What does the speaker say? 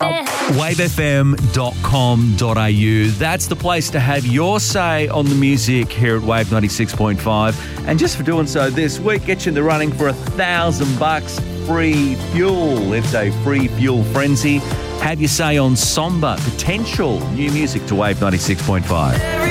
wavefm.com.au. That's the place to have your say on the music here at Wave 96.5. And just for doing so this week, get you in the running for $1,000 free fuel. It's a free fuel frenzy. Have your say on Somber, Potential, new music to Wave 96.5.